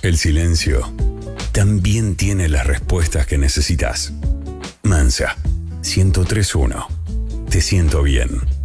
El silencio también tiene las respuestas que necesitas. Mansa, 103.1. Te siento bien.